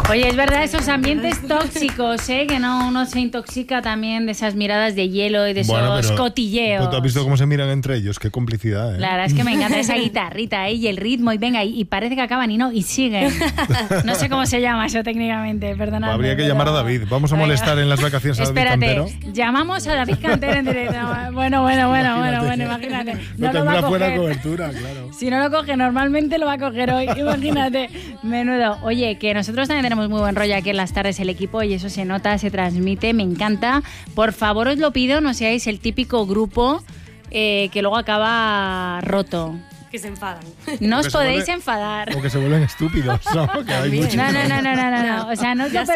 Oye, es verdad, esos ambientes tóxicos, que no uno se intoxica también de esas miradas de hielo y de esos cotilleos. ¿Tú has visto cómo se miran entre ellos? Qué complicidad, ¿eh? La verdad es que me encanta esa guitarrita y el ritmo y venga, y parece que acaban y siguen. No sé cómo se llama eso técnicamente, perdonadme. Habría que llamar a David. Vamos a molestar en las vacaciones a David Cantero. Espérate, llamamos a David Cantero en directo. Bueno, imagínate. No tendrá fuera cobertura, claro. Si no lo coge normalmente, lo va a coger hoy. Imagínate. Menudo. Oye, que nosotros también tenemos muy buen rollo aquí en las tardes, el equipo, y eso se nota, se transmite, me encanta. Por favor, os lo pido, no seáis el típico grupo que luego acaba roto. Que se enfadan. No os podéis enfadar. O que se vuelven estúpidos, ¿no? Que hay muchos. No. O sea, no os lo